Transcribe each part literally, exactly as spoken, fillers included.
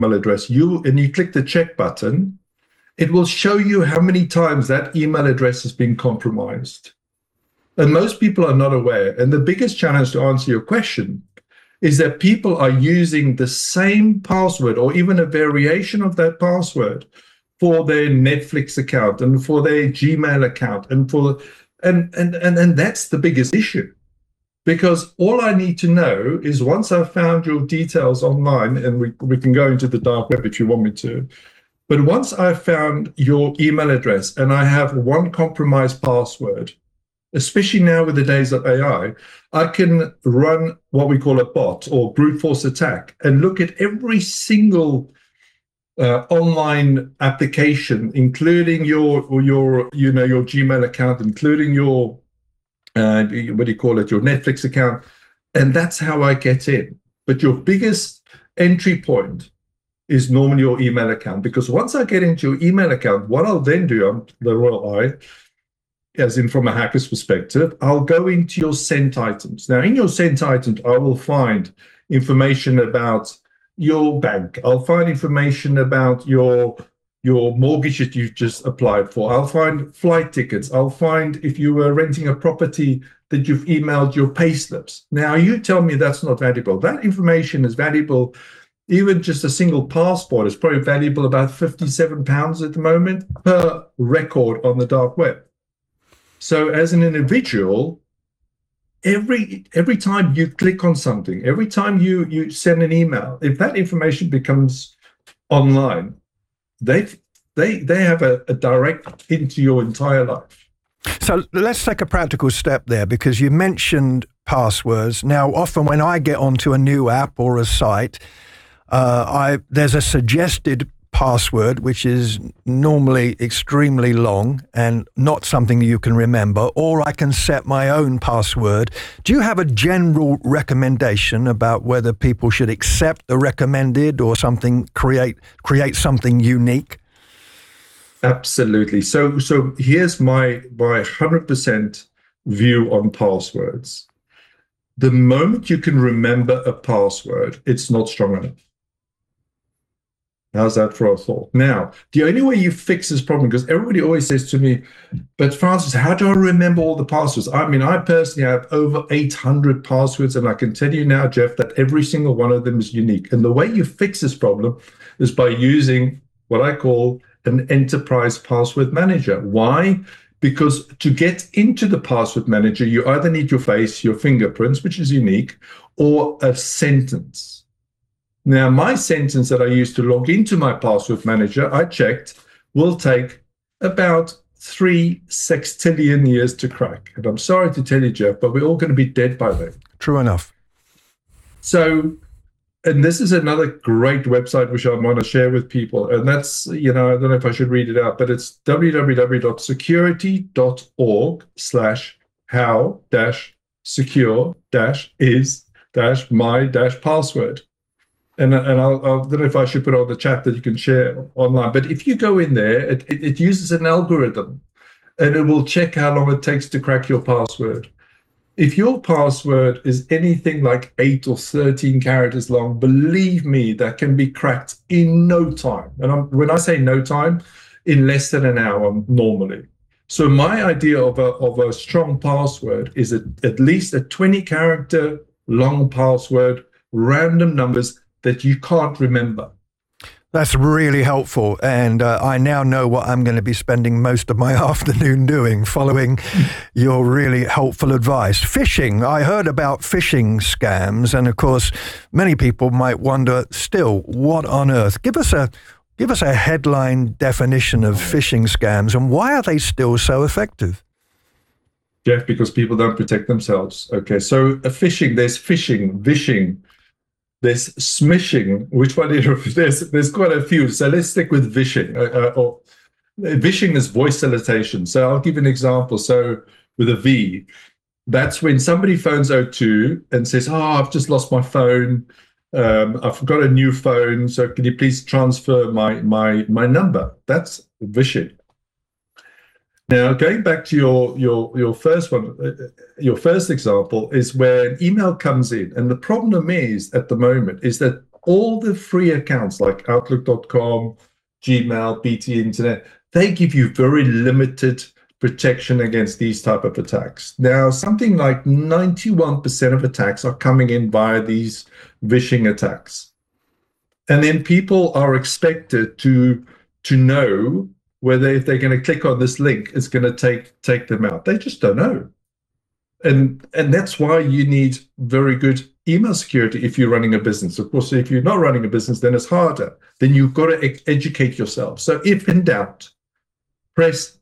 email address, you and you click the check button, it will show you how many times that email address has been compromised. And most people are not aware. And the biggest challenge, to answer your question, is that people are using the same password or even a variation of that password for their Netflix account and for their Gmail account. And for and and and, and that's the biggest issue. Because all I need to know is, once I've found your details online, and we, we can go into the dark web if you want me to, but once I've found your email address and I have one compromised password, especially now with the days of A I, I can run what we call a bot or brute force attack and look at every single uh, online application, including your, your, you know, your Gmail account, including your Uh, what do you call it, your Netflix account, and that's how I get in. But your biggest entry point is normally your email account, because once I get into your email account, what I'll then do, I'm the royal eye, as in from a hacker's perspective, I'll go into your sent items. Now, in your sent items, I will find information about your bank. I'll find information about your your mortgage that you've just applied for. I'll find flight tickets. I'll find if you were renting a property that you've emailed your pay slips. Now, you tell me that's not valuable. That information is valuable. Even just a single passport is probably valuable about fifty-seven pounds at the moment per record on the dark web. So as an individual, every every time you click on something, every time you, you send an email, if that information becomes online, They they they have a, a direct into your entire life. So let's take a practical step there, because you mentioned passwords. Now, often when I get onto a new app or a site, uh, I there's a suggested password which is normally extremely long and not something you can remember, or I can set my own password. Do you have a general recommendation about whether people should accept the recommended or something create create something unique? Absolutely. So so here's my my one hundred percent view on passwords. The moment you can remember a password, it's not strong enough. How's that for a thought? Now, the only way you fix this problem, because everybody always says to me, but Francis, how do I remember all the passwords? I mean, I personally have over eight hundred passwords, and I can tell you now, Jeff, that every single one of them is unique. And the way you fix this problem is by using what I call an enterprise password manager. Why? Because to get into the password manager, you either need your face, your fingerprints, which is unique, or a sentence. Now, my sentence that I use to log into my password manager, I checked, will take about three sextillion years to crack. And I'm sorry to tell you, Jeff, but we're all going to be dead by then. True enough. So, and this is another great website which I want to share with people. And that's, you know, I don't know if I should read it out, but it's www.security.org slash how dash secure dash is dash my dash password. And, and I'll, I'll, I don't know if I should put on the chat that you can share online. But if you go in there, it, it, it uses an algorithm, and it will check how long it takes to crack your password. If your password is anything like eight or thirteen characters long, believe me, that can be cracked in no time. And I'm, when I say no time, in less than an hour normally. So my idea of a, of a strong password is a, at least a twenty character long password, random numbers that you can't remember. That's really helpful, and uh, I now know what I'm going to be spending most of my afternoon doing, following your really helpful advice. Phishing, I heard about phishing scams, and of course, many people might wonder still, what on earth? Give us a give us a headline definition of phishing scams, and why are they still so effective? Jeff, because people don't protect themselves. Okay, so a phishing, there's phishing, vishing, there's smishing. Which one is there's there's quite a few. So let's stick with vishing. Uh, uh, or vishing is voice salutation. So I'll give an example. So with a V, that's when somebody phones oh two and says, "Oh, I've just lost my phone. Um, I've got a new phone. So can you please transfer my my my number?" That's vishing. Now, going back to your your your first one, uh, your first example is where an email comes in, and the problem is at the moment is that all the free accounts like Outlook dot com, Gmail, B T Internet, they give you very limited protection against these type of attacks. Now, something like ninety-one percent of attacks are coming in via these phishing attacks. And then people are expected to, to know whether if they're going to click on this link, it's going to take, take them out. They just don't know. And, and that's why you need very good email security if you're running a business. Of course, if you're not running a business, then it's harder. Then you've got to e- educate yourself. So if in doubt, press,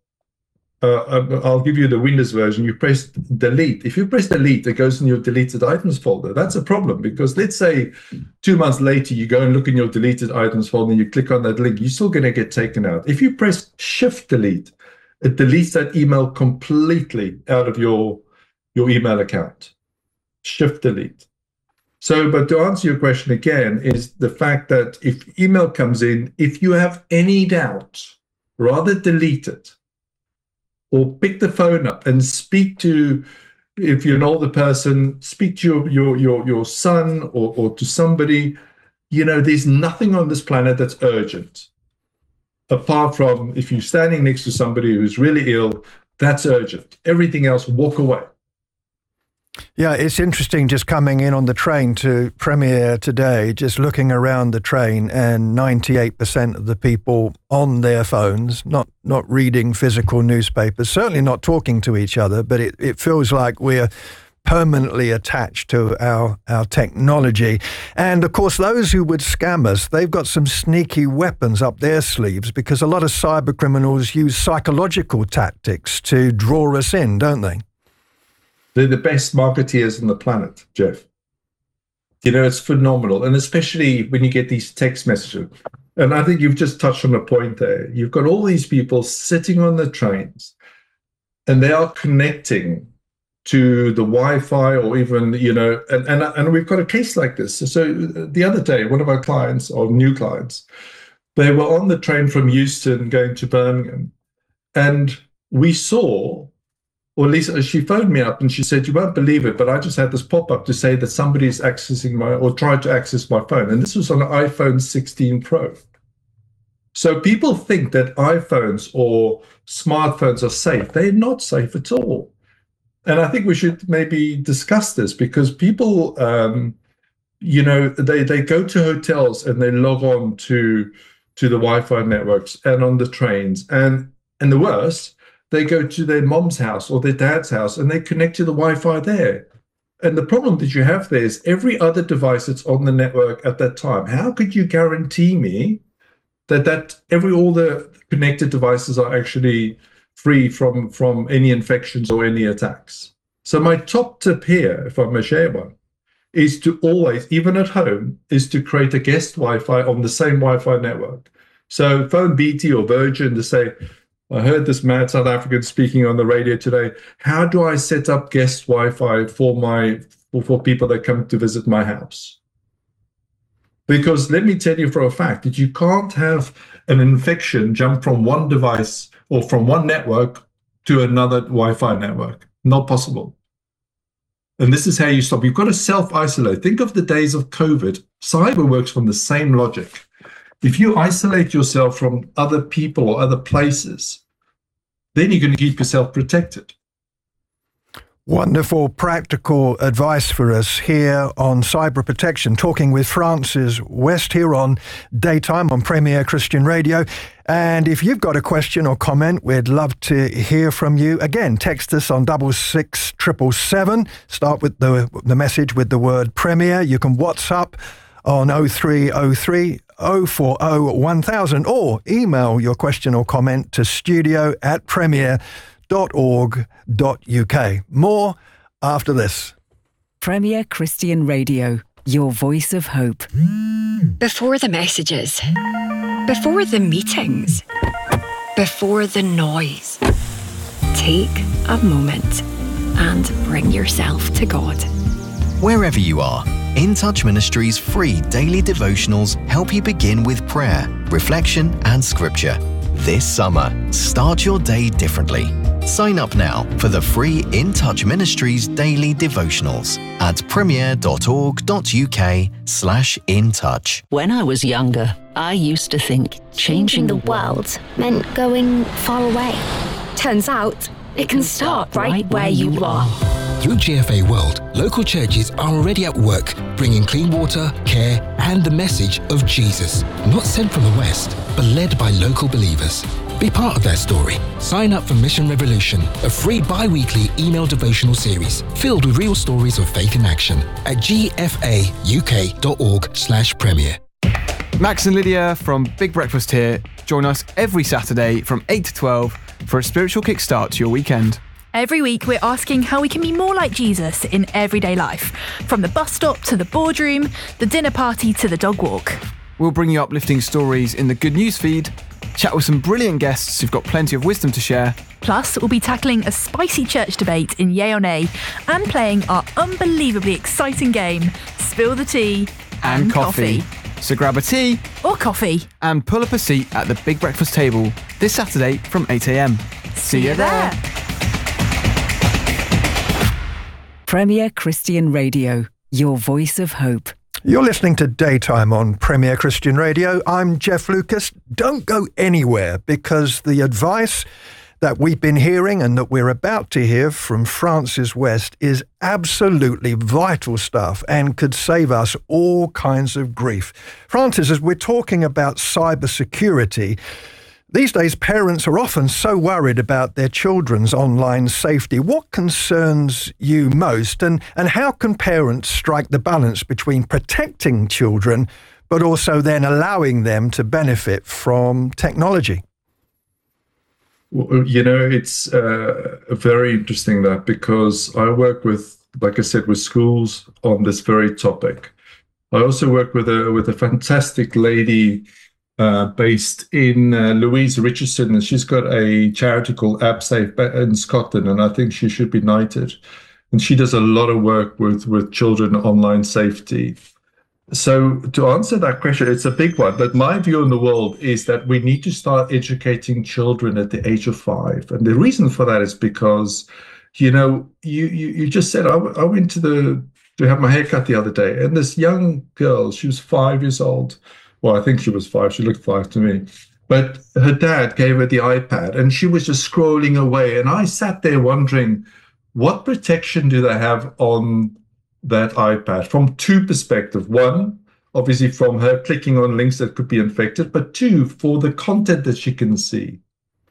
uh, I'll give you the Windows version, you press delete. If you press delete, it goes in your deleted items folder. That's a problem because let's say two months later, you go and look in your deleted items folder and you click on that link, you're still going to get taken out. If you press shift delete, it deletes that email completely out of your, your email account. Shift delete. So, but to answer your question again, is the fact that if email comes in, if you have any doubt, rather delete it or pick the phone up and speak to, if you're an older person, speak to your your your, your son or, or to somebody. You know, there's nothing on this planet that's urgent. Apart from if you're standing next to somebody who's really ill, that's urgent. Everything else, walk away. Yeah, it's interesting just coming in on the train to Premier today, just looking around the train, and ninety-eight percent of the people on their phones, not not reading physical newspapers, certainly not talking to each other, but it, it feels like we're permanently attached to our, our technology. And of course, those who would scam us, they've got some sneaky weapons up their sleeves because a lot of cyber criminals use psychological tactics to draw us in, don't they? They're the best marketeers on the planet, Jeff. You know, it's phenomenal. And especially when you get these text messages. And I think you've just touched on a point there. You've got all these people sitting on the trains and they are connecting to the Wi-Fi or even, you know, and, and, and we've got a case like this. So the other day, one of our clients or new clients, they were on the train from Houston going to Birmingham. And we saw, or at least she phoned me up and she said, you won't believe it, but I just had this pop-up to say that somebody is accessing my, or tried to access my phone. And this was on an iPhone sixteen Pro. So people think that iPhones or smartphones are safe. They're not safe at all. And I think we should maybe discuss this because people, um, you know, they, they go to hotels and they log on to, to the Wi-Fi networks and on the trains. And, and the worst, they go to their mom's house or their dad's house and they connect to the Wi-Fi there. And the problem that you have there is every other device that's on the network at that time. How could you guarantee me that that every all the connected devices are actually free from, from any infections or any attacks? So my top tip here, if I may share one, is to always, even at home, is to create a guest Wi-Fi on the same Wi-Fi network. So phone B T or Virgin to say, I heard this mad South African speaking on the radio today. How do I set up guest Wi-Fi for my for, for people that come to visit my house? Because let me tell you for a fact that you can't have an infection jump from one device or from one network to another Wi-Fi network. Not possible. And this is how you stop. You've got to self-isolate. Think of the days of COVID. Cyber works from the same logic. If you isolate yourself from other people or other places, then you're going to keep yourself protected. Wonderful practical advice for us here on cyber protection, talking with Francis West here on Daytime on Premier Christian Radio. And if you've got a question or comment, we'd love to hear from you. Again, text us on double six triple seven. Start with the the message with the word Premier. You can WhatsApp on oh three oh three oh four oh one thousand or email your question or comment to studio at premier dot org dot U K. More after this. Premier Christian Radio, your voice of hope. Before the messages, before the meetings, before the noise, take a moment and bring yourself to God. Wherever you are, In Touch Ministries' free daily devotionals help you begin with prayer, reflection, and scripture. This summer, start your day differently. Sign up now for the free In Touch Ministries daily devotionals at premier.org.uk slash in touch. When I was younger, I used to think changing the world meant going far away. Turns out, it can start right where you are. Through G F A World, local churches are already at work, bringing clean water, care, and the message of Jesus. Not sent from the West, but led by local believers. Be part of that story. Sign up for Mission Revolution, a free bi-weekly email devotional series filled with real stories of faith in action at gfauk.org slash premier. Max and Lydia from Big Breakfast here. Join us every Saturday from eight to twelve for a spiritual kickstart to your weekend. Every week, we're asking how we can be more like Jesus in everyday life, from the bus stop to the boardroom, the dinner party to the dog walk. We'll bring you uplifting stories in the Good News feed, chat with some brilliant guests who've got plenty of wisdom to share. Plus, we'll be tackling a spicy church debate in Yay or Nay and playing our unbelievably exciting game, Spill the Tea and, and coffee. coffee. So grab a tea or coffee and pull up a seat at the Big Breakfast table this Saturday from eight a.m. See, See you there. there. Premier Christian Radio, your voice of hope. You're listening to Daytime on Premier Christian Radio. I'm Jeff Lucas. Don't go anywhere, because the advice that we've been hearing and that we're about to hear from Francis West is absolutely vital stuff and could save us all kinds of grief. Francis, as we're talking about cybersecurity, these days parents are often so worried about their children's online safety. What concerns you most, and, and how can parents strike the balance between protecting children but also then allowing them to benefit from technology? Well, you know, it's uh, very interesting that, because I work with, like I said, with schools on this very topic. I also work with a with a fantastic lady uh, based in uh, Louise Richardson, and she's got a charity called AppSafe in Scotland, and I think she should be knighted. And she does a lot of work with with children online safety. So to answer that question, it's a big one, but my view on the world is that we need to start educating children at the age of five. And the reason for that is because, you know, you you, you just said, I, I went to the to have my hair cut the other day, and this young girl, she was five years old. Well, I think she was five. She looked five to me. But her dad gave her the iPad, and she was just scrolling away. And I sat there wondering, what protection do they have on that iPad from two perspectives? One, obviously from her clicking on links that could be infected, but two, for the content that she can see.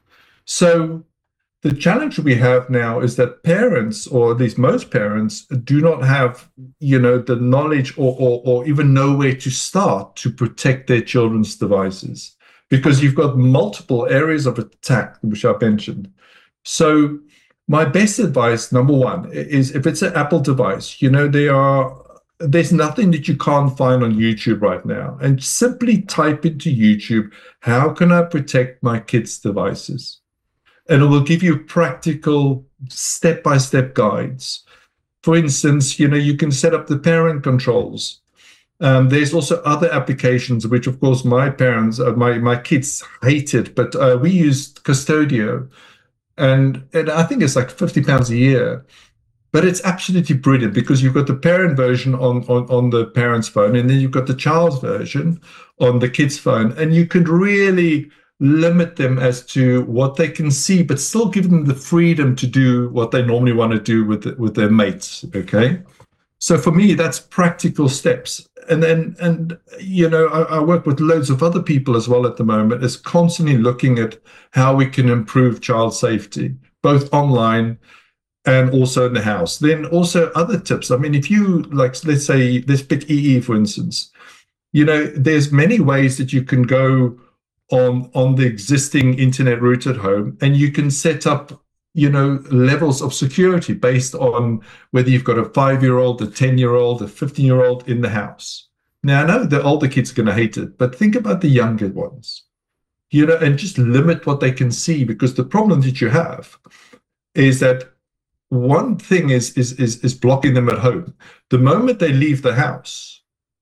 So the challenge we have now is that parents, or at least most parents, do not have, you know, the knowledge or, or, or even know where to start to protect their children's devices, because you've got multiple areas of attack, which I mentioned. So my best advice, number one, is if it's an Apple device, you know, there are, there's nothing that you can't find on YouTube right now. And simply type into YouTube, how can I protect my kids' devices? And it will give you practical step-by-step guides. For instance, you know, you can set up the parent controls. Um, there's also other applications, which of course my parents, uh, my, my kids hated, but uh, we used Custodio. And, and I think it's like fifty pounds a year, but it's absolutely brilliant, because you've got the parent version on, on, on the parent's phone, and then you've got the child's version on the kid's phone. And you can really limit them as to what they can see, but still give them the freedom to do what they normally want to do with, with their mates, okay? So for me, that's practical steps. And then, and you know, I, I work with loads of other people as well at the moment, is constantly looking at how we can improve child safety, both online and also in the house. Then also other tips. I mean, if you, like, let's say, let's pick E E, for instance, you know, there's many ways that you can go on, on the existing internet route at home, and you can set up, you know, levels of security based on whether you've got a five-year-old, a ten-year-old, a fifteen-year-old in the house. Now, I know the older kids are going to hate it, but think about the younger ones, you know, and just limit what they can see, because the problem that you have is that one thing is, is, is, is blocking them at home. The moment they leave the house,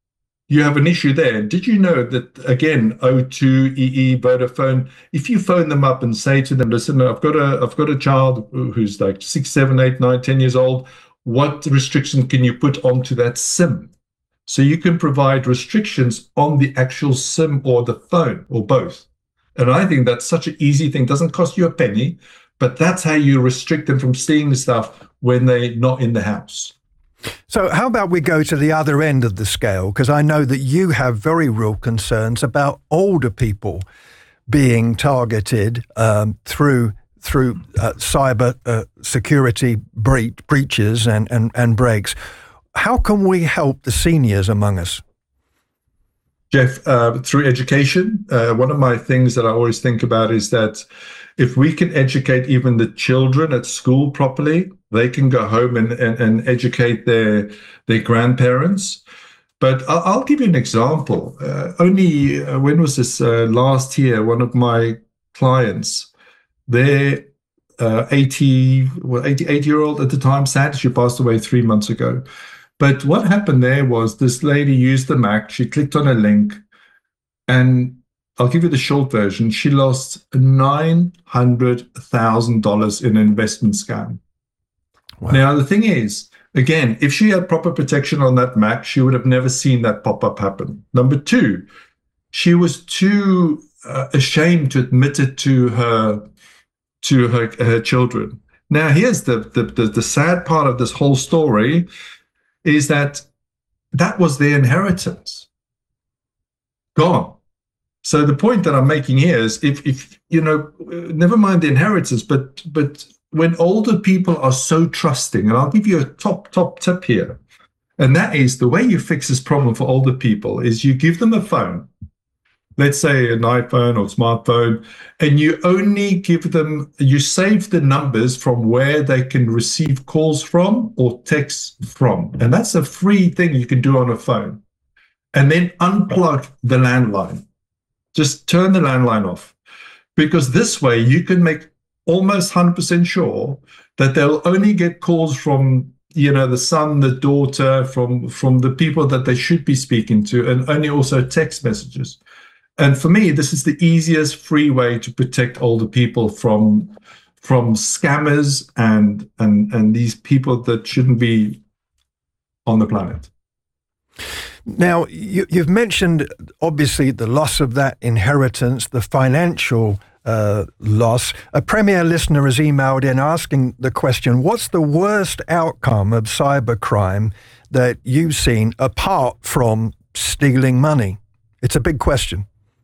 you have an issue there. Did you know that, again, O two, E E, Vodafone, if you phone them up and say to them, listen, I've got a I've got a child who's like six, seven, eight, nine, ten years old, what restrictions can you put onto that SIM? So you can provide restrictions on the actual SIM or the phone or both. And I think that's such an easy thing. It doesn't cost you a penny, but that's how you restrict them from seeing the stuff when they're not in the house. So how about we go to the other end of the scale? Because I know that you have very real concerns about older people being targeted um, through through uh, cyber uh, security bre- breaches and, and, and breaks. How can we help the seniors among us? Jeff, uh, through education, uh, one of my things that I always think about is that if we can educate even the children at school properly, they can go home and, and, and educate their, their grandparents. But I'll, I'll give you an example. Uh, only, uh, when was this? Uh, last year, one of my clients, their uh, eighty, well, eighty-eight-year-old at the time, sad, she passed away three months ago. But what happened there was this lady used the Mac, she clicked on a link, and I'll give you the short version. She lost nine hundred thousand dollars in an investment scam. Wow. Now, the thing is, again, if she had proper protection on that Mac, she would have never seen that pop-up happen. Number two, she was too uh, ashamed to admit it to her to her, her children. Now, here's the, the, the, the sad part of this whole story is that that was their inheritance. Gone. So the point that I'm making here is if, if you know, never mind the inheritance, but but when older people are so trusting, and I'll give you a top, top tip here, and that is the way you fix this problem for older people is you give them a phone, let's say an iPhone or smartphone, and you only give them, you save the numbers from where they can receive calls from or texts from. And that's a free thing you can do on a phone. And then unplug the landline. Just turn the landline off. Because this way you can make almost one hundred percent sure that they'll only get calls from, you know, the son, the daughter, from, from the people that they should be speaking to, and only also text messages. And for me, this is the easiest free way to protect older people from from scammers and and and these people that shouldn't be on the planet. Now, you, you've mentioned, obviously, the loss of that inheritance, the financial uh, loss. A Premier listener has emailed in asking the question, what's the worst outcome of cybercrime that you've seen apart from stealing money? It's a big question.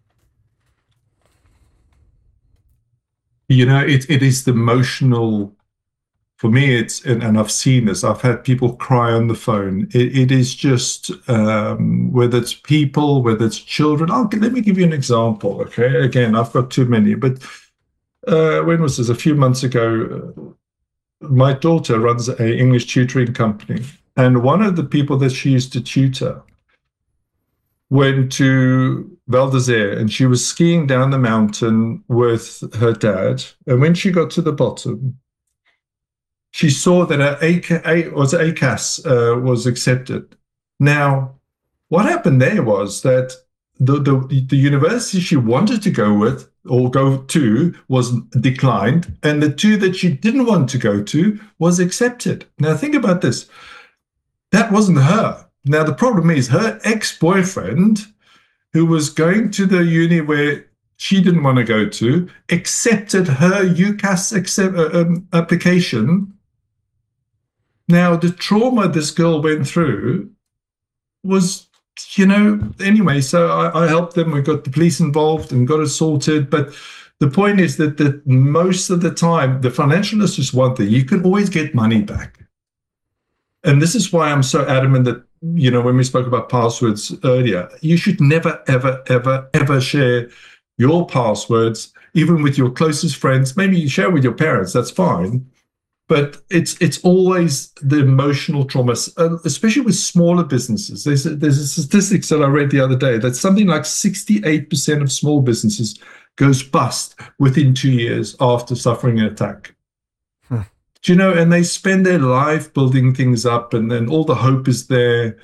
You know, it it is the emotional, for me, it's, and, and I've seen this, I've had people cry on the phone. It, it is just, um, whether it's people, whether it's children. Oh, let me give you an example, okay? Again, I've got too many, but uh, when was this? A few months ago, uh, my daughter runs an English tutoring company, and one of the people that she used to tutor went to Val d'Isere, and she was skiing down the mountain with her dad. And when she got to the bottom, she saw that her A C A, was A C A S uh, was accepted. Now, what happened there was that the, the the university she wanted to go with or go to was declined, and the two that she didn't want to go to was accepted. Now, think about this. That wasn't her. Now, the problem is her ex-boyfriend, who was going to the uni where she didn't want to go to, accepted her U C A S accept, uh, um, application. Now, the trauma this girl went through was, you know, anyway, so I, I helped them. We got the police involved and got it sorted. But the point is that, that most of the time, the financial is just one thing. You can always get money back. And this is why I'm so adamant that, you know, when we spoke about passwords earlier, you should never, ever, ever, ever share your passwords, even with your closest friends. Maybe you share with your parents, that's fine. But it's it's always the emotional trauma, especially with smaller businesses. There's a, there's a statistics that I read the other day that something like sixty-eight percent of small businesses goes bust within two years after suffering an attack. Hmm. Do you know, and they spend their life building things up, and then all the hope is there.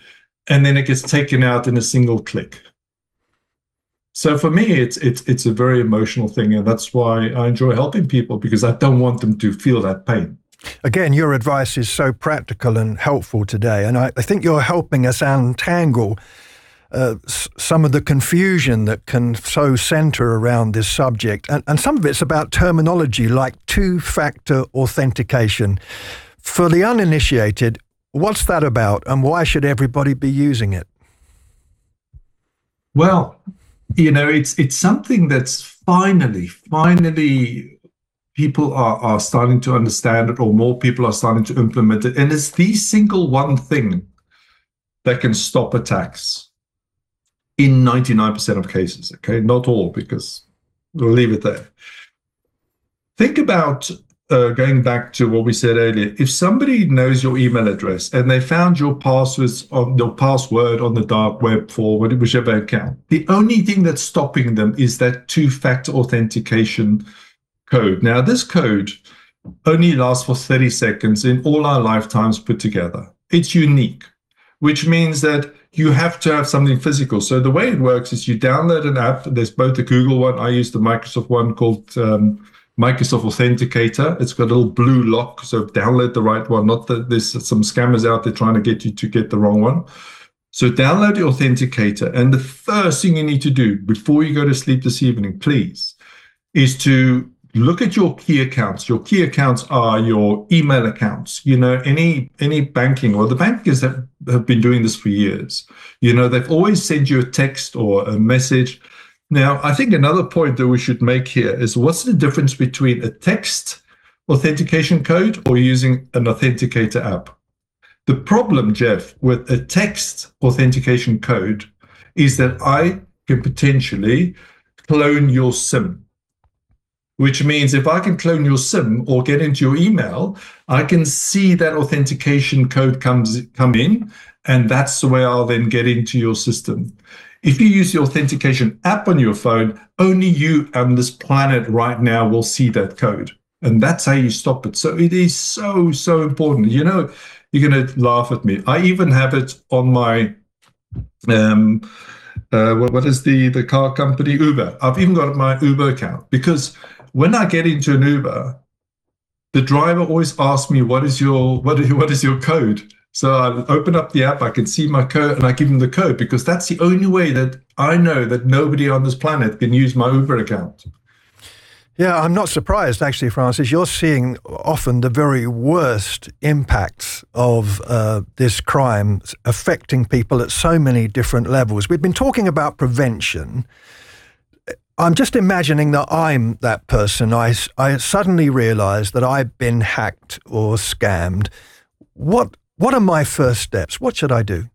and then it gets taken out in a single click. So for me, it's it's it's a very emotional thing, and that's why I enjoy helping people, because I don't want them to feel that pain. Again, your advice is so practical and helpful today, and I, I think you're helping us untangle uh, s- some of the confusion that can so center around this subject. And, and some of it's about terminology like two-factor authentication. For the uninitiated, what's that about, and why should everybody be using it? Well, you know, it's it's something that's finally, finally people are, are starting to understand it, or more people are starting to implement it. And it's the single one thing that can stop attacks in ninety-nine percent of cases, okay? Not all, because we'll leave it there. Think about uh, going back to what we said earlier. If somebody knows your email address and they found your passwords on your password on the dark web for whichever account, the only thing that's stopping them is that two-factor authentication code. Now, this code only lasts for thirty seconds in all our lifetimes put together. It's unique, which means that you have to have something physical. So the way it works is you download an app. There's both the Google one. I use the Microsoft one called um, Microsoft Authenticator. It's got a little blue lock, so download the right one. Not that there's some scammers out there trying to get you to get the wrong one. So download the Authenticator, and the first thing you need to do before you go to sleep this evening, please, is to look at your key accounts. Your key accounts are your email accounts. You know, any any banking, well, the bankers have, have been doing this for years. You know, they've always sent you a text or a message. Now, I think another point that we should make here is, what's the difference between a text authentication code or using an authenticator app? The problem, Jeff, with a text authentication code is that I can potentially clone your SIM, which means if I can clone your SIM or get into your email, I can see that authentication code comes come in, and that's the way I'll then get into your system. If you use the authentication app on your phone, only you on this planet right now will see that code. And that's how you stop it. So it is so, so important. You know, you're going to laugh at me. I even have it on my, um, uh, what, what is the, the car company? Uber. I've even got my Uber account, because when I get into an Uber, the driver always asks me, what is your, what is, what is your code? So I open up the app, I can see my code, and I give them the code, because that's the only way that I know that nobody on this planet can use my Uber account. Yeah, I'm not surprised, actually, Francis. You're seeing often the very worst impacts of uh, this crime affecting people at so many different levels. We've been talking about prevention. I'm just imagining that I'm that person. I, I suddenly realize that I've been hacked or scammed. What What are my first steps? What should I do?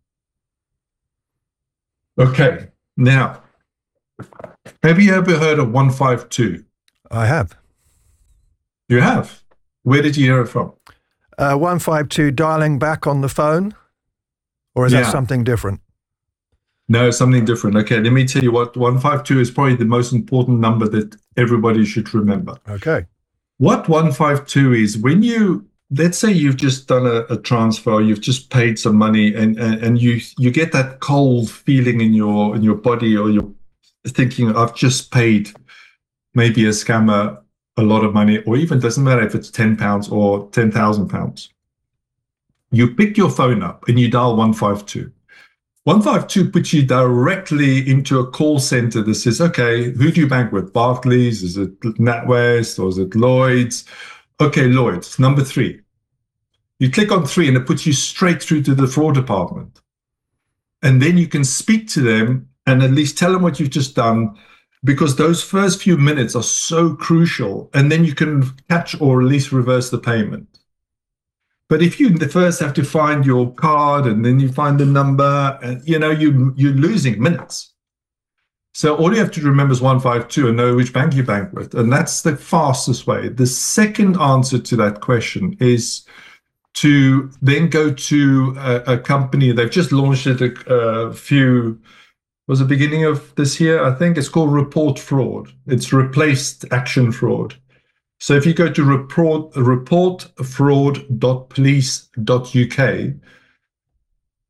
Okay. Now, have you ever heard of one five two? I have. You have? Where did you hear it from? Uh, one five two dialing back on the phone? Or is Yeah. that something different? No, something different. Okay, let me tell you what one five two is probably the most important number that everybody should remember. Okay. What one five two is, when you, let's say you've just done a, a transfer, you've just paid some money, and, and, and you you get that cold feeling in your in your body, or you're thinking, I've just paid maybe a scammer a lot of money, or even doesn't matter if it's ten pounds or ten thousand pounds. You pick your phone up and you dial one five two. one five two puts you directly into a call center that says, okay, who do you bank with? Barclays? Is it NatWest, or is it Lloyds? Okay, Lloyds, number three. You click on three and it puts you straight through to the fraud department. And then you can speak to them and at least tell them what you've just done, because those first few minutes are so crucial. And then you can catch or at least reverse the payment. But if you first have to find your card and then you find the number, and you know, you, you're losing minutes. So all you have to remember is one five two and know which bank you bank with. And that's the fastest way. The second answer to that question is to then go to a, a company. They've just launched it a, a few, was the beginning of this year, I think. It's called Report Fraud. It's replaced Action Fraud. So if you go to report report fraud dot police dot U K,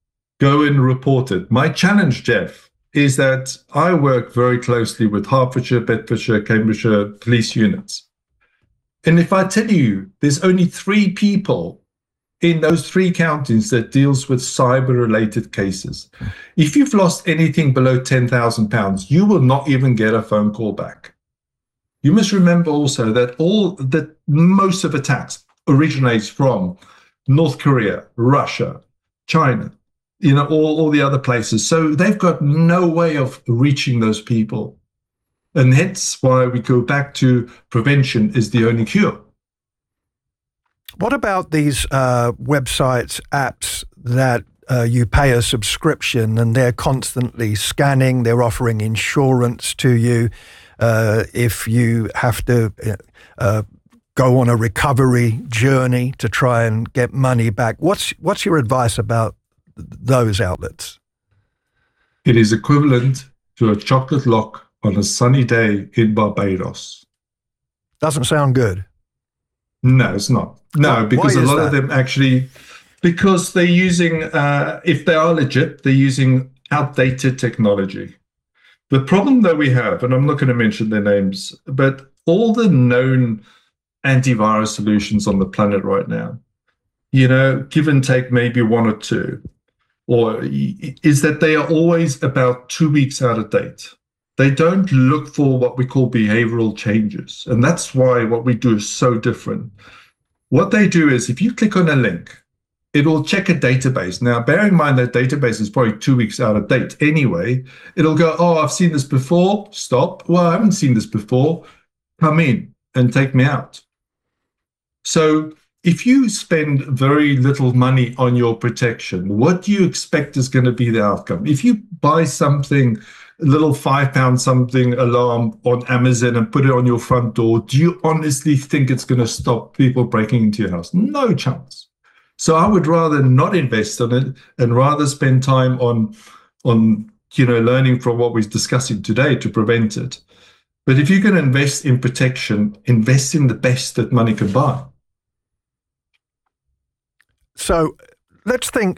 go and report it. My challenge, Jeff, is that I work very closely with Hertfordshire, Bedfordshire, Cambridgeshire police units. And if I tell you there's only three people in those three counties that deals with cyber-related cases, if you've lost anything below ten thousand pounds, you will not even get a phone call back. You must remember also that all that most of attacks originates from North Korea, Russia, China, you know, all, all the other places. So they've got no way of reaching those people. And that's why we go back to prevention is the only cure. What about these uh, websites, apps that uh, you pay a subscription and they're constantly scanning, they're offering insurance to you uh, if you have to uh, go on a recovery journey to try and get money back? What's, what's your advice about those outlets? It is equivalent to a chocolate lock on a sunny day in Barbados. Doesn't sound good. No, it's not. No, Why, because why a lot that? of them actually, because they're using, uh, if they are legit, they're using outdated technology. The problem that we have, and I'm not going to mention their names, but all the known antivirus solutions on the planet right now, you know, give and take maybe one or two, or is that they are always about two weeks out of date. They don't look for what we call behavioral changes. And that's why what we do is so different. What they do is if you click on a link, it will check a database. Now, bear in mind that database is probably two weeks out of date anyway. It'll go, oh, I've seen this before. Stop. Well, I haven't seen this before. Come in and take me out. So if you spend very little money on your protection, what do you expect is going to be the outcome? If you buy something, a little five pound something alarm on Amazon and put it on your front door, do you honestly think it's going to stop people breaking into your house? No chance. So I would rather not invest on it and rather spend time on, on you know, learning from what we're discussing today to prevent it. But if you're going to invest in protection, invest in the best that money can buy. So let's think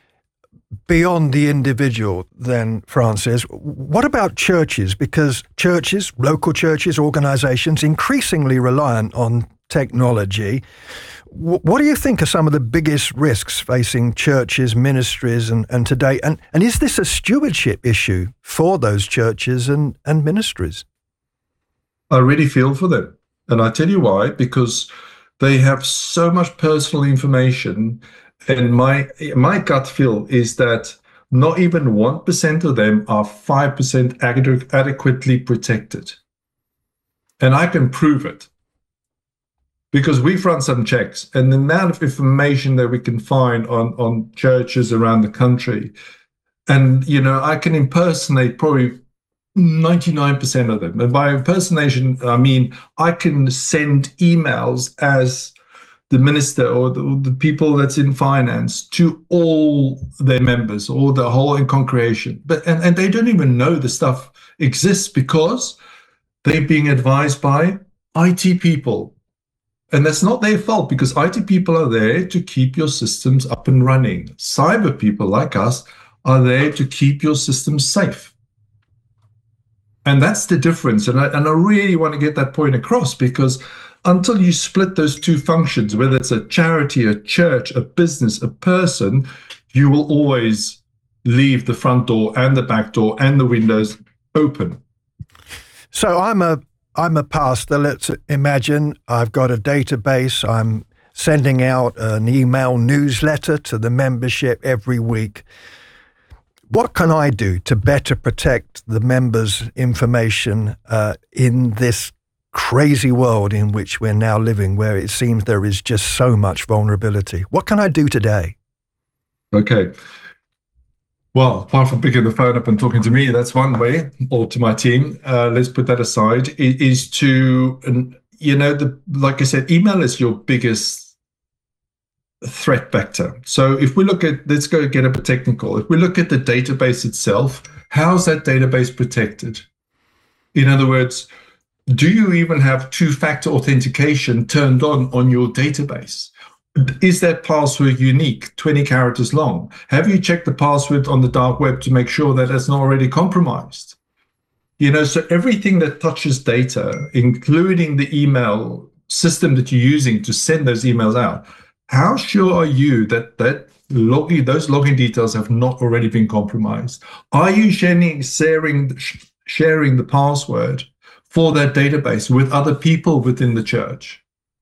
beyond the individual then, Francis. What about churches? Because churches, local churches, organizations, increasingly reliant on technology. What do you think are some of the biggest risks facing churches, ministries, and, and today? And, and is this a stewardship issue for those churches and, and ministries? I really feel for them. And I tell you why, because they have so much personal information. And my my gut feel is that not even one percent of them are five percent ad- adequately protected. And I can prove it. Because we've run some checks, and the amount of information that we can find on, on churches around the country, and, you know, I can impersonate probably ninety-nine percent of them. And by impersonation, I mean I can send emails as the minister or the, the people that's in finance to all their members or the whole congregation. But and, and they don't even know the stuff exists because they're being advised by I T people. And that's not their fault, because I T people are there to keep your systems up and running. Cyber people like us are there to keep your systems safe. And that's the difference. And I, and I really want to get that point across, because until you split those two functions, whether it's a charity, a church, a business, a person, you will always leave the front door and the back door and the windows open. So I'm a I'm a pastor. Let's imagine I've got a database. I'm sending out an email newsletter to the membership every week. What can I do to better protect the members' information uh, in this crazy world in which we're now living, where it seems there is just so much vulnerability? What can I do today? Okay. Well, apart from picking the phone up and talking to me, that's one way, or to my team. Uh, let's put that aside. It is to, you know, the like I said, email is your biggest threat vector. So if we look at, let's go get a bit technical. If we look at the database itself, how's that database protected? In other words, do you even have two-factor authentication turned on on your database? Is that password unique, twenty characters long? Have you checked the password on the dark web to make sure that it's not already compromised? You know, so everything that touches data, including the email system that you're using to send those emails out, how sure are you that that login, those login details have not already been compromised? Are you sharing, sharing, sharing the password for that database with other people within the church?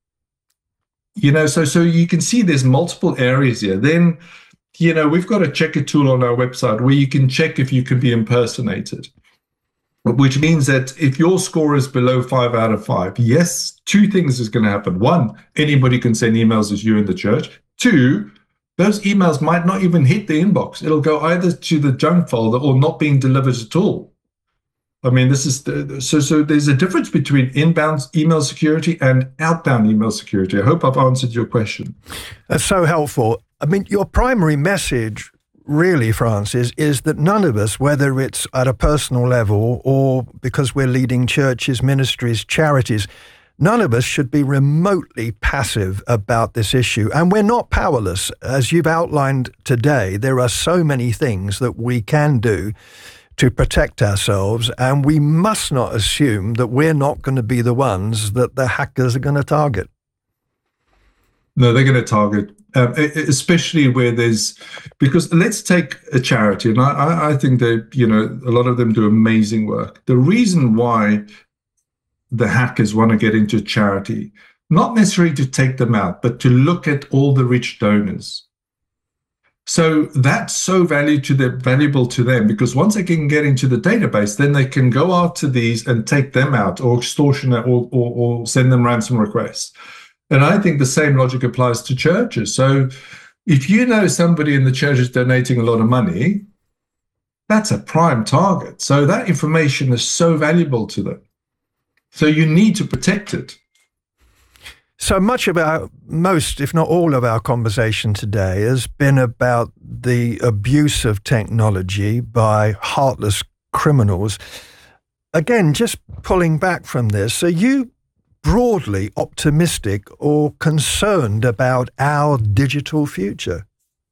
You know, so so you can see there's multiple areas here. Then, you know, we've got a checker tool on our website where you can check if you can be impersonated, which means that if your score is below five out of five, yes, two things is going to happen. One, anybody can send emails as you in the church. Two, those emails might not even hit the inbox. It'll go either to the junk folder or not being delivered at all. I mean, this is the, so. So there's a difference between inbound email security and outbound email security. I hope I've answered your question. That's so helpful. I mean, your primary message, really, Francis, is that none of us, whether it's at a personal level or because we're leading churches, ministries, charities, none of us should be remotely passive about this issue. And we're not powerless. As you've outlined today, there are so many things that we can do to protect ourselves, and we must not assume that we're not going to be the ones that the hackers are going to target. No, they're going to target, um, especially where there's, because let's take a charity, and I, I think that, you know, a lot of them do amazing work. The reason why the hackers want to get into charity, not necessarily to take them out, but to look at all the rich donors. So that's so value to them, valuable to them, because once they can get into the database, then they can go out to these and take them out, or extortion, or, or, or send them ransom requests. And I think the same logic applies to churches. So if you know somebody in the church is donating a lot of money, that's a prime target. So that information is so valuable to them. So you need to protect it. So much of our, most, if not all of our conversation today has been about the abuse of technology by heartless criminals. Again, just pulling back from this, are you broadly optimistic or concerned about our digital future?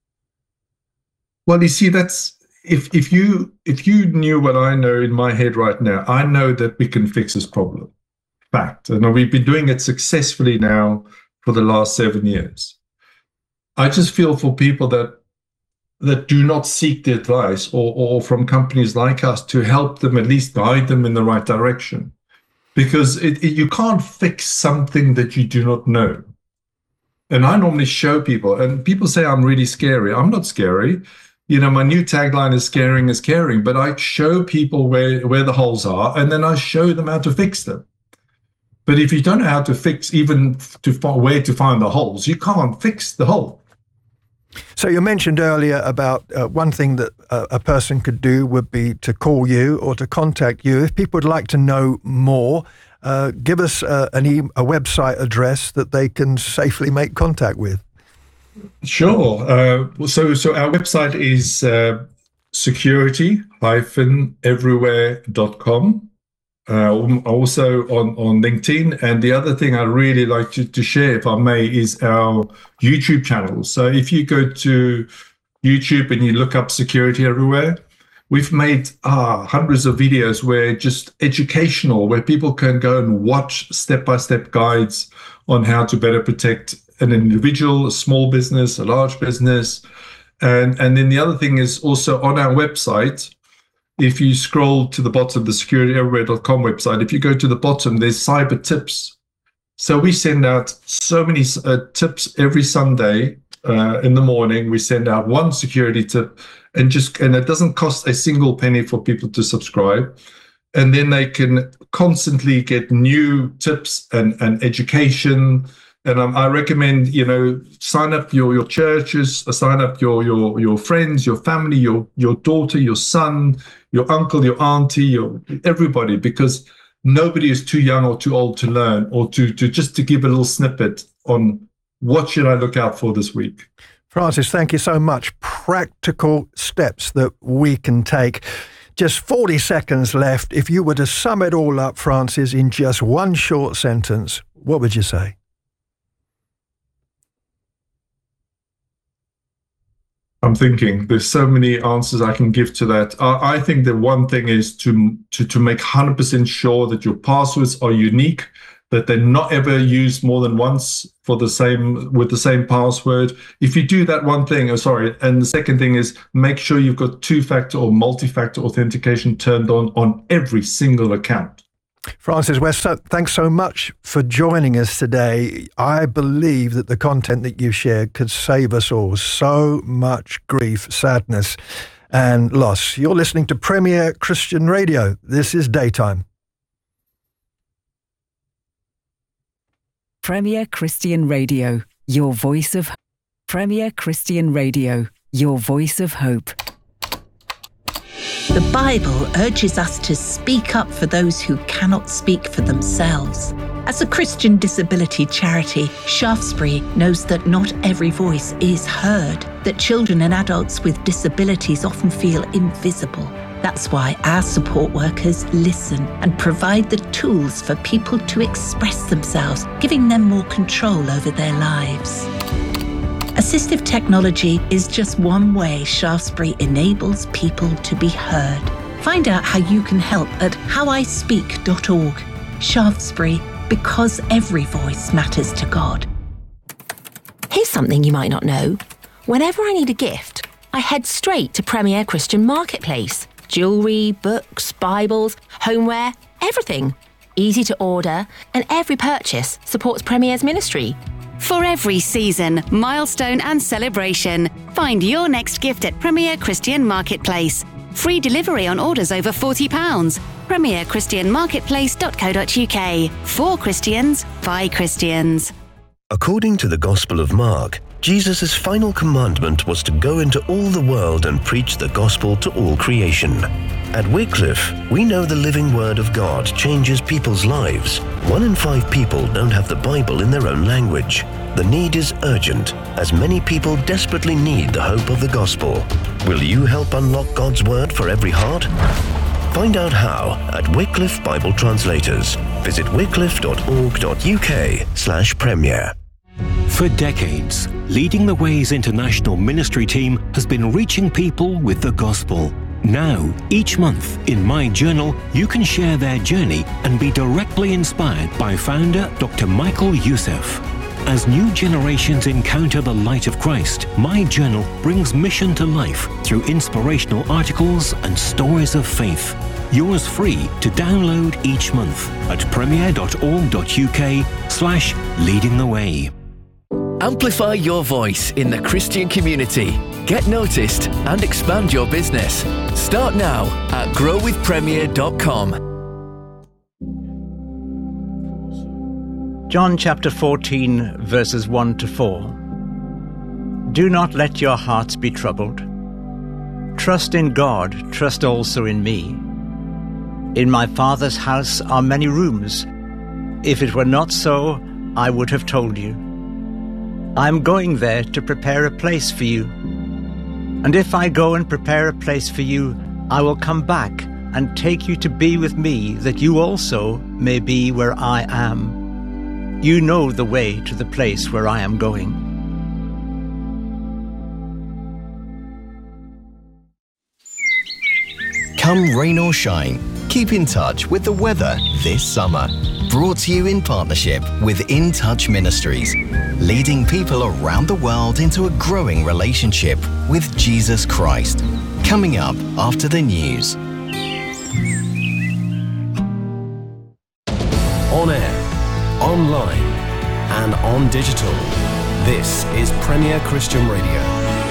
Well, you see, that's, if, if you if you knew what I know in my head right now, I know that we can fix this problem. Fact. And we've been doing it successfully now for the last seven years. I just feel for people that that do not seek the advice or, or from companies like us to help them, at least guide them in the right direction. Because it, it, you can't fix something that you do not know. And I normally show people, and people say I'm really scary. I'm not scary. You know, my new tagline is scaring is caring, but I show people where, where the holes are, and then I show them how to fix them. But if you don't know how to fix, even to where to find the holes, you can't fix the hole. So you mentioned earlier about uh, one thing that uh, a person could do would be to call you or to contact you. If people would like to know more, uh, give us uh, an e- a website address that they can safely make contact with. Sure. Uh, so, so our website is uh, security dash everywhere dot com. Uh, also on, on LinkedIn. And the other thing I'd really like to, to share, if I may, is our YouTube channel. So if you go to YouTube and you look up Security Everywhere, we've made uh, hundreds of videos where just educational, where people can go and watch step-by-step guides on how to better protect an individual, a small business, a large business. And, and then the other thing is also on our website, if you scroll to the bottom of the security everywhere dot com website, if you go to the bottom, there's cyber tips. So we send out so many uh, tips every Sunday uh, in the morning. We send out one security tip, and just and it doesn't cost a single penny for people to subscribe. And then they can constantly get new tips and, and education. And um, I recommend, you know, sign up your, your churches, uh, sign up your your your friends, your family, your your daughter, your son, your uncle, your auntie, your everybody, because nobody is too young or too old to learn, or to to just to give a little snippet on what should I look out for this week. Francis, thank you so much. Practical steps that we can take. Just forty seconds left. If you were to sum it all up, Francis, in just one short sentence, what would you say? I'm thinking there's so many answers I can give to that. Uh, I think the one thing is to, to, to make one hundred percent sure that your passwords are unique, that they're not ever used more than once for the same with the same password. If you do that one thing, oh, sorry, and the second thing is make sure you've got two-factor or multi-factor authentication turned on on every single account. Francis West, thanks so much for joining us today. I believe that the content that you shared could save us all so much grief, sadness, and loss. You're listening to Premier Christian Radio. This is Daytime. Premier Christian Radio, your voice of Premier Christian Radio, your voice of hope. The Bible urges us to speak up for those who cannot speak for themselves. As a Christian disability charity, Shaftesbury knows that not every voice is heard, that children and adults with disabilities often feel invisible. That's why our support workers listen and provide the tools for people to express themselves, giving them more control over their lives. Assistive technology is just one way Shaftesbury enables people to be heard. Find out how you can help at how I speak dot org. Shaftesbury, because every voice matters to God. Here's something you might not know. Whenever I need a gift, I head straight to Premier Christian Marketplace. Jewellery, books, Bibles, homeware, everything. Easy to order, and every purchase supports Premier's ministry. For every season, milestone and celebration, find your next gift at Premier Christian Marketplace. Free delivery on orders over forty pounds. premier christian marketplace dot co dot uk. For Christians, by Christians. According to the Gospel of Mark, Jesus' final commandment was to go into all the world and preach the gospel to all creation. At Wycliffe, we know the living word of God changes people's lives. One in five people don't have the Bible in their own language. The need is urgent, as many people desperately need the hope of the gospel. Will you help unlock God's word for every heart? Find out how at Wycliffe Bible Translators. Visit wycliffe dot org dot uk slash premier. For decades, Leading the Way's international ministry team has been reaching people with the gospel. Now, each month, in My Journal, you can share their journey and be directly inspired by founder Doctor Michael Youssef. As new generations encounter the light of Christ, My Journal brings mission to life through inspirational articles and stories of faith. Yours free to download each month at premier dot org dot uk slash leading the way. Amplify your voice in the Christian community. Get noticed and expand your business. Start now at grow with premier dot com. John chapter fourteen, verses one to four. Do not let your hearts be troubled. Trust in God, trust also in me. In my Father's house are many rooms. If it were not so, I would have told you. I am going there to prepare a place for you. And if I go and prepare a place for you, I will come back and take you to be with me, that you also may be where I am. You know the way to the place where I am going. Come rain or shine, keep in touch with the weather this summer. Brought to you in partnership with In Touch Ministries, leading people around the world into a growing relationship with Jesus Christ. Coming up after the news. On air, online, and on digital. This is Premier Christian Radio.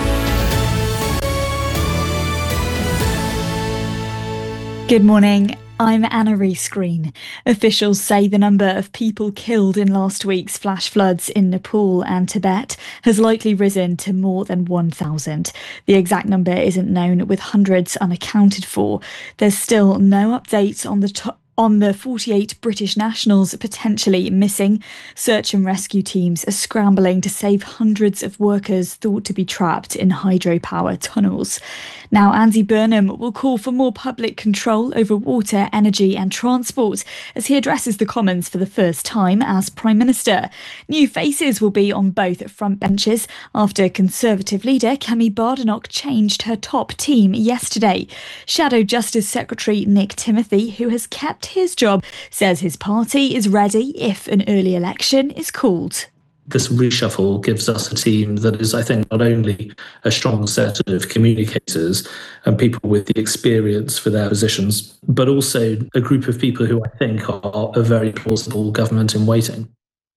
Good morning. I'm Anna Rees-Green. Officials say the number of people killed in last week's flash floods in Nepal and Tibet has likely risen to more than one thousand. The exact number isn't known, with hundreds unaccounted for. There's still no updates on the to- On the forty-eight British nationals potentially missing, search and rescue teams are scrambling to save hundreds of workers thought to be trapped in hydropower tunnels. Now, Andy Burnham will call for more public control over water, energy and transport as he addresses the Commons for the first time as Prime Minister. New faces will be on both front benches after Conservative leader Kemi Badenoch changed her top team yesterday. Shadow Justice Secretary Nick Timothy, who has kept his job, says his party is ready if an early election is called. This reshuffle gives us a team that is, I think, not only a strong set of communicators and people with the experience for their positions, but also a group of people who I think are a very plausible government in waiting.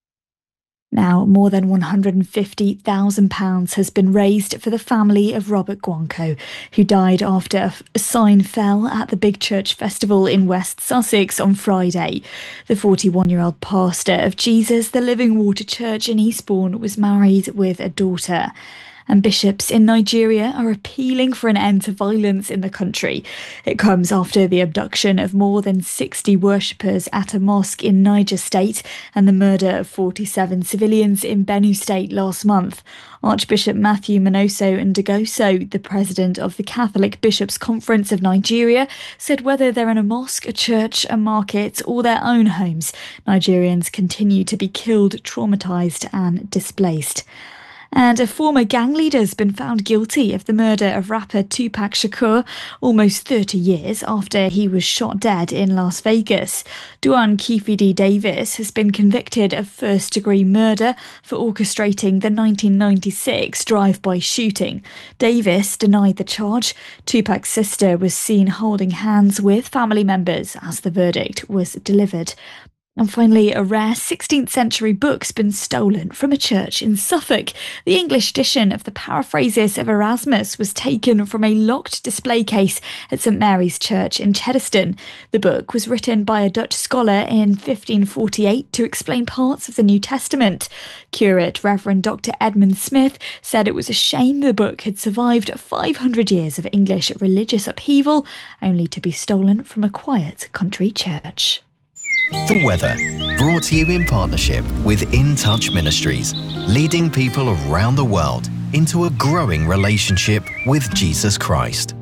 Now, more than one hundred fifty thousand pounds has been raised for the family of Robert Guanco, who died after a sign fell at the Big Church Festival in West Sussex on Friday. The forty-one-year-old pastor of Jesus the Living Water Church in Eastbourne was married with a daughter. And bishops in Nigeria are appealing for an end to violence in the country. It comes after the abduction of more than sixty worshippers at a mosque in Niger State and the murder of forty-seven civilians in Benue State last month. Archbishop Matthew Manoso Ndogoso, the president of the Catholic Bishops' Conference of Nigeria, said whether they're in a mosque, a church, a market or their own homes, Nigerians continue to be killed, traumatised and displaced. And a former gang leader has been found guilty of the murder of rapper Tupac Shakur almost thirty years after he was shot dead in Las Vegas. Duane Kefidi Davis has been convicted of first-degree murder for orchestrating the nineteen ninety-six drive-by shooting. Davis denied the charge. Tupac's sister was seen holding hands with family members as the verdict was delivered. And finally, a rare sixteenth century book's been stolen from a church in Suffolk. The English edition of the Paraphrases of Erasmus was taken from a locked display case at St Mary's Church in Cheddar. The book was written by a Dutch scholar in fifteen forty-eight to explain parts of the New Testament. Curate Reverend Doctor Edmund Smith said it was a shame the book had survived five hundred years of English religious upheaval, only to be stolen from a quiet country church. The weather, brought to you in partnership with In Touch Ministries, leading people around the world into a growing relationship with Jesus Christ.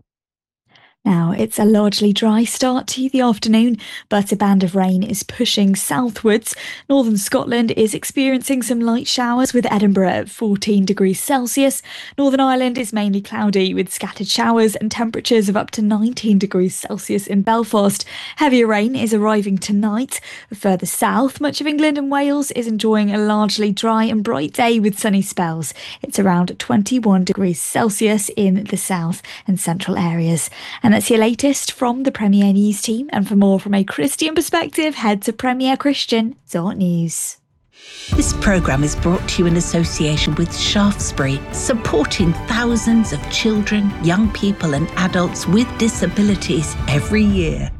Now, it's a largely dry start to the afternoon, but a band of rain is pushing southwards. Northern Scotland is experiencing some light showers with Edinburgh at fourteen degrees Celsius. Northern Ireland is mainly cloudy with scattered showers and temperatures of up to nineteen degrees Celsius in Belfast. Heavier rain is arriving tonight. Further south, much of England and Wales is enjoying a largely dry and bright day with sunny spells. It's around twenty-one degrees Celsius in the south and central areas. And that's your latest from the Premier News team. And for more from a Christian perspective, head to premier christian dot news. This programme is brought to you in association with Shaftesbury, supporting thousands of children, young people and adults with disabilities every year.